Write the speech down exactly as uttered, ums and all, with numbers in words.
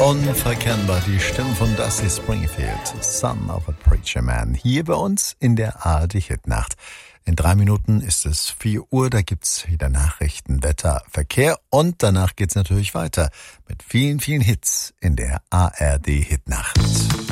Unverkennbar die Stimme von Dusty Springfield, Son of a Preacher Man, hier bei uns in der A R D-Hitnacht. In drei Minuten ist es vier Uhr, da gibt's wieder Nachrichten, Wetter, Verkehr und danach geht's natürlich weiter mit vielen, vielen Hits in der A R D-Hitnacht.